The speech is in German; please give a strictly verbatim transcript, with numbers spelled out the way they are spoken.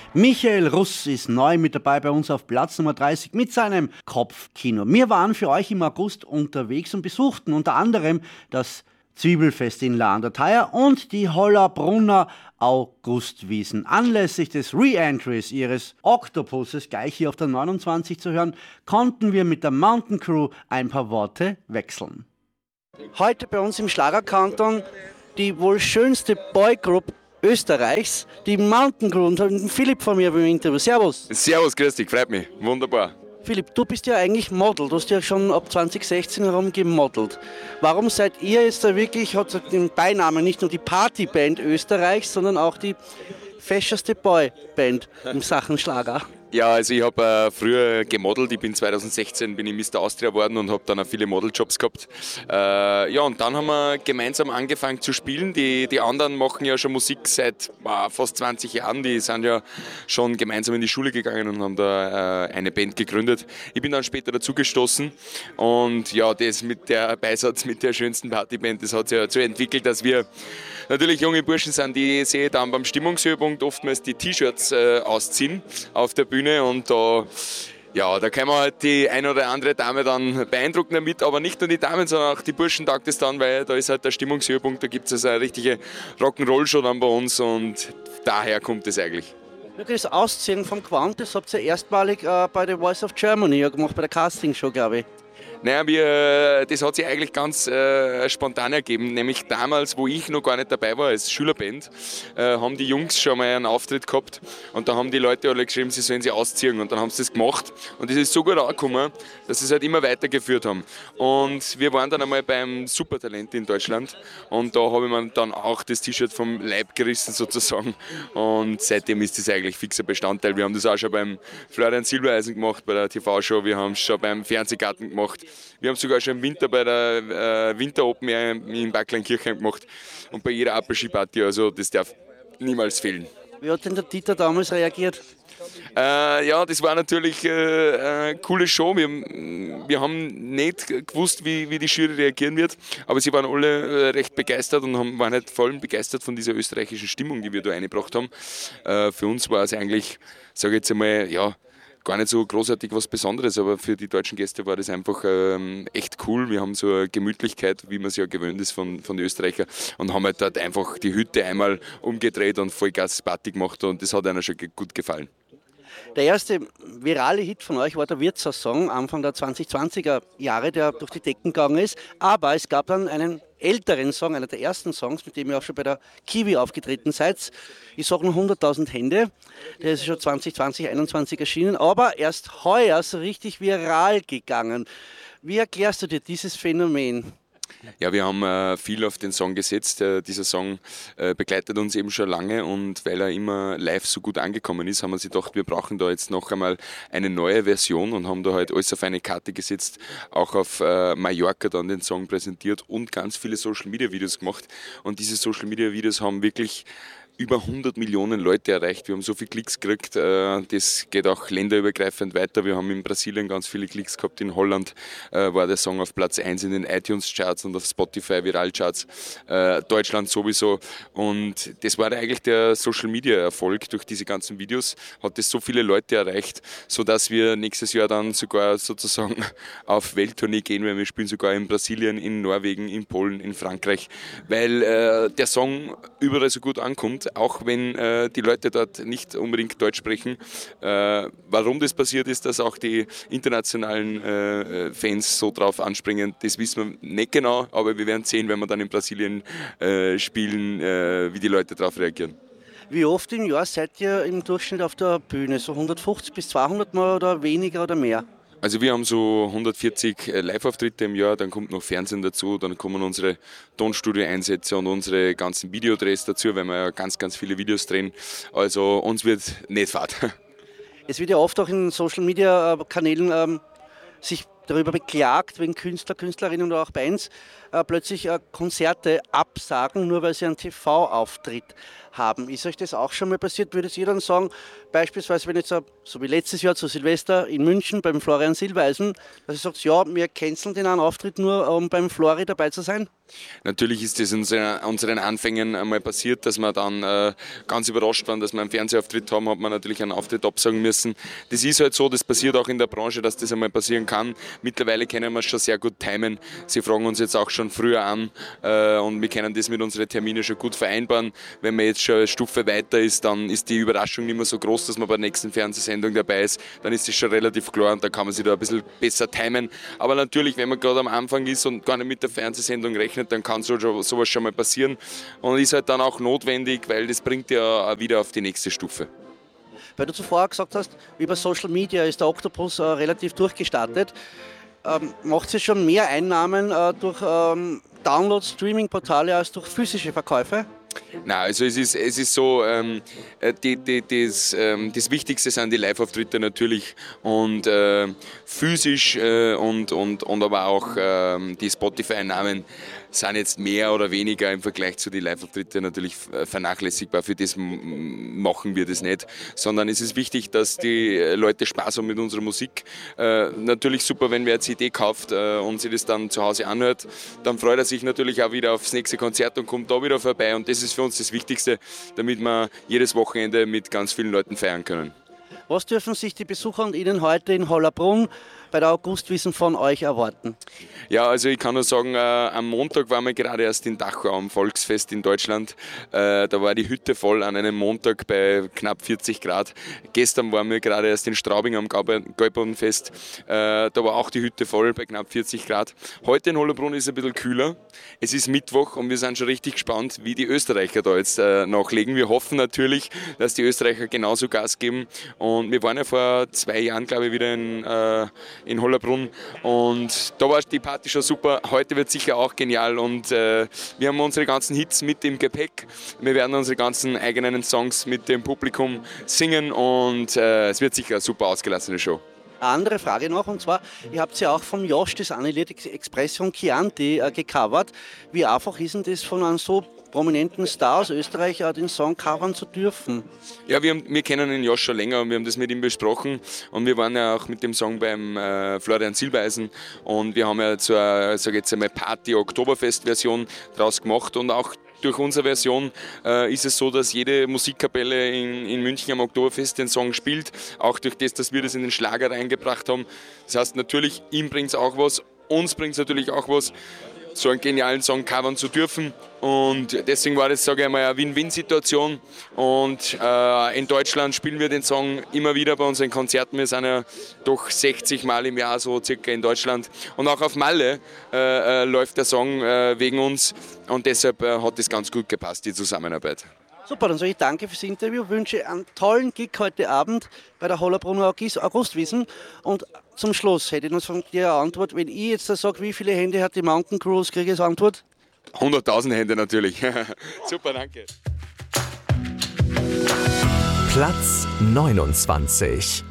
Michael Russ ist neu mit dabei bei uns auf Platz Nummer dreißig mit seinem Kopfkino. Wir waren für euch im August unterwegs und besuchten unter anderem das Zwiebelfest in La an der Thaya und die Hollabrunner Augustwiesen. Anlässlich des Re-Entries ihres Oktopuses, gleich hier auf der neunundzwanzig zu hören, konnten wir mit der Mountain Crew ein paar Worte wechseln. Heute bei uns im Schlagerkanton die wohl schönste Boygroup Österreichs, die Mountain Crew, und Philipp von mir beim Interview. Servus. Servus, grüß dich, freut mich, wunderbar. Philipp, du bist ja eigentlich Model, du hast ja schon ab zwanzig sechzehn herum gemodelt. Warum seid ihr jetzt da wirklich, hat den Beinamen, nicht nur die Partyband Österreichs, sondern auch die fescheste Boyband in Sachen Schlager? Ja, also ich habe äh, früher gemodelt, ich bin zwanzig sechzehn bin ich Mister Austria geworden und habe dann auch viele Modeljobs gehabt. Äh, ja, und dann haben wir gemeinsam angefangen zu spielen. Die, die anderen machen ja schon Musik seit äh, fast zwanzig Jahren, die sind ja schon gemeinsam in die Schule gegangen und haben da äh, eine Band gegründet. Ich bin dann später dazugestoßen und ja, das mit der Beisatz mit der schönsten Partyband, das hat sich ja so entwickelt, dass wir natürlich junge Burschen sind, die sehe dann beim Stimmungshöhepunkt oftmals die T-Shirts äh, ausziehen auf der Bühne und da, ja, da können wir halt die eine oder andere Dame dann beeindrucken damit, aber nicht nur die Damen, sondern auch die Burschen taugt es dann, weil da ist halt der Stimmungshöhepunkt, da gibt es also eine richtige Rock'n'Roll-Show dann bei uns und daher kommt es eigentlich. Das Ausziehen vom Quant, das habt ihr erstmalig äh, bei der Voice of Germany gemacht, bei der Castingshow, glaube ich. Naja, wir, das hat sich eigentlich ganz äh, spontan ergeben, nämlich damals, wo ich noch gar nicht dabei war als Schülerband, äh, haben die Jungs schon mal einen Auftritt gehabt und da haben die Leute alle geschrieben, sie sollen sie ausziehen und dann haben sie das gemacht und das ist so gut angekommen, dass sie es halt immer weitergeführt haben. Und wir waren dann einmal beim Supertalent in Deutschland und da habe ich mir dann auch das T-Shirt vom Leib gerissen sozusagen und seitdem ist das eigentlich fixer Bestandteil. Wir haben das auch schon beim Florian Silbereisen gemacht, bei der T V-Show, wir haben es schon beim Fernsehgarten gemacht. Wir haben es sogar schon im Winter bei der äh, Winter Open Air in Backleinkirchen gemacht und bei jeder Apres-Ski-Party, also das darf niemals fehlen. Wie hat denn der Dieter damals reagiert? Äh, ja, das war natürlich äh, eine coole Show. Wir, wir haben nicht gewusst, wie, wie die Jury reagieren wird, aber sie waren alle äh, recht begeistert und haben, waren halt vor allem begeistert von dieser österreichischen Stimmung, die wir da eingebracht haben. Äh, für uns war es eigentlich, sage ich jetzt einmal, ja, gar nicht so großartig was Besonderes, aber für die deutschen Gäste war das einfach ähm, echt cool. Wir haben so eine Gemütlichkeit, wie man es ja gewöhnt ist von, von den Österreichern und haben halt dort einfach die Hütte einmal umgedreht und Vollgas-Party gemacht und das hat einer schon gut gefallen. Der erste virale Hit von euch war der Wirtshaus-Song Anfang der zwanzig zwanziger Jahre, der durch die Decken gegangen ist. Aber es gab dann einen älteren Song, einer der ersten Songs, mit dem ihr auch schon bei der Kiwi aufgetreten seid. Ich sage nur hunderttausend Hände. Der ist schon zwanzig zwanzig, einundzwanzig erschienen, aber erst heuer so richtig viral gegangen. Wie erklärst du dir dieses Phänomen? Ja, wir haben äh, viel auf den Song gesetzt. Äh, dieser Song äh, begleitet uns eben schon lange und weil er immer live so gut angekommen ist, haben wir sich gedacht, wir brauchen da jetzt noch einmal eine neue Version und haben da halt alles auf eine Karte gesetzt, auch auf äh, Mallorca dann den Song präsentiert und ganz viele Social-Media-Videos gemacht. Und diese Social-Media-Videos haben wirklich über hundert Millionen Leute erreicht. Wir haben so viele Klicks gekriegt, das geht auch länderübergreifend weiter. Wir haben in Brasilien ganz viele Klicks gehabt, in Holland war der Song auf Platz eins in den iTunes-Charts und auf Spotify Viral-Charts, Deutschland sowieso. Und das war eigentlich der Social-Media-Erfolg durch diese ganzen Videos, hat das so viele Leute erreicht, sodass wir nächstes Jahr dann sogar sozusagen auf Welttournee gehen werden. Wir spielen sogar in Brasilien, in Norwegen, in Polen, in Frankreich, weil äh, der Song überall so gut ankommt. Auch wenn äh, die Leute dort nicht unbedingt Deutsch sprechen. Äh, warum das passiert ist, dass auch die internationalen äh, Fans so drauf anspringen, das wissen wir nicht genau, aber wir werden sehen, wenn wir dann in Brasilien äh, spielen, äh, wie die Leute darauf reagieren. Wie oft im Jahr seid ihr im Durchschnitt auf der Bühne? So hundertfünfzig bis zweihundert Mal oder weniger oder mehr? Also wir haben so hundertvierzig Live-Auftritte im Jahr, dann kommt noch Fernsehen dazu, dann kommen unsere Tonstudio-Einsätze und unsere ganzen Videodrehs dazu, weil wir ja ganz, ganz viele Videos drehen. Also uns wird nicht fad. Es wird ja oft auch in Social-Media-Kanälen ähm, sich darüber beklagt, wenn Künstler, Künstlerinnen oder auch Bands äh, plötzlich äh, Konzerte absagen, nur weil sie einen T V-Auftritt haben. Ist euch das auch schon mal passiert? Würdet ihr dann sagen, beispielsweise, wenn jetzt, so wie letztes Jahr zu Silvester in München beim Florian Silbereisen, dass ihr sagt, ja, wir canceln den einen Auftritt nur, um beim Flori dabei zu sein? Natürlich ist das in unseren Anfängen einmal passiert, dass wir dann äh, ganz überrascht waren, dass wir einen Fernsehauftritt haben, hat man natürlich einen Auftritt absagen müssen. Das ist halt so, das passiert auch in der Branche, dass das einmal passieren kann. Mittlerweile können wir es schon sehr gut timen. Sie fragen uns jetzt auch schon früher an äh, und wir können das mit unseren Terminen schon gut vereinbaren. Wenn man jetzt schon eine Stufe weiter ist, dann ist die Überraschung nicht mehr so groß, dass man bei der nächsten Fernsehsendung dabei ist. Dann ist das schon relativ klar und da kann man sich da ein bisschen besser timen. Aber natürlich, wenn man gerade am Anfang ist und gar nicht mit der Fernsehsendung rechnet, dann kann so, sowas schon mal passieren und ist halt dann auch notwendig, weil das bringt ja wieder auf die nächste Stufe. Weil du zuvor gesagt hast, über Social Media ist der Octopus äh, relativ durchgestartet. Ähm, macht ihr schon mehr Einnahmen äh, durch ähm, Downloads, Streaming-Portale als durch physische Verkäufe? Nein, also es ist, es ist so, ähm, die, die, das, ähm, das Wichtigste sind die Live-Auftritte natürlich und äh, physisch äh, und, und, und aber auch äh, die Spotify-Einnahmen sind jetzt mehr oder weniger im Vergleich zu den Live-Auftritten natürlich vernachlässigbar. Für das machen wir das nicht, sondern es ist wichtig, dass die Leute Spaß haben mit unserer Musik. Äh, natürlich super, wenn wer eine C D kauft äh, und sich das dann zu Hause anhört, dann freut er sich natürlich auch wieder aufs nächste Konzert und kommt da wieder vorbei und das ist für uns das Wichtigste, damit wir jedes Wochenende mit ganz vielen Leuten feiern können. Was dürfen sich die Besucher und Ihnen heute in Hollabrunn bei der Augustwiesn von euch erwarten? Ja, also ich kann nur sagen, äh, am Montag waren wir gerade erst in Dachau am Volksfest in Deutschland. Äh, da war die Hütte voll an einem Montag bei knapp vierzig Grad. Gestern waren wir gerade erst in Straubing am Gäubodenfest. Äh, da war auch die Hütte voll bei knapp vierzig Grad. Heute in Hollabrunn ist es ein bisschen kühler. Es ist Mittwoch und wir sind schon richtig gespannt, wie die Österreicher da jetzt äh, nachlegen. Wir hoffen natürlich, dass die Österreicher genauso Gas geben. Und wir waren ja vor zwei Jahren, glaube ich, wieder in, äh, in Hollabrunn und da war die Party schon super. Heute wird sicher auch genial und äh, wir haben unsere ganzen Hits mit im Gepäck. Wir werden unsere ganzen eigenen Songs mit dem Publikum singen und äh, es wird sicher eine super ausgelassene Show. Eine andere Frage noch, und zwar, ihr habt ja auch vom Josh das Annelied Expression Chianti äh, gecovert. Wie einfach ist denn das von einem so prominenten Star aus Österreich äh, den Song covern zu dürfen? Ja, wir, haben, wir kennen den Josh schon länger und wir haben das mit ihm besprochen und wir waren ja auch mit dem Song beim äh, Florian Silbereisen und wir haben ja so eine, sag jetzt einmal Party-Oktoberfest-Version draus gemacht und auch durch unsere Version äh, ist es so, dass jede Musikkapelle in, in München am Oktoberfest den Song spielt, auch durch das, dass wir das in den Schlager reingebracht haben. Das heißt natürlich, ihm bringt es auch was, uns bringt es natürlich auch was, so einen genialen Song covern zu dürfen und deswegen war das, sage ich einmal, eine Win-Win-Situation und äh, in Deutschland spielen wir den Song immer wieder bei unseren Konzerten, wir sind ja doch sechzig Mal im Jahr so circa in Deutschland und auch auf Malle äh, äh, läuft der Song äh, wegen uns und deshalb äh, hat das ganz gut gepasst, die Zusammenarbeit. Super, dann sage ich danke fürs Interview, wünsche einen tollen Gig heute Abend bei der Hollabrunner Augustwiesn und zum Schluss hätte ich noch von dir eine Antwort. Wenn ich jetzt sage, wie viele Hände hat die Mountain Cruise, kriege ich als Antwort? hunderttausend Hände natürlich. Super, danke. Platz neunundzwanzig.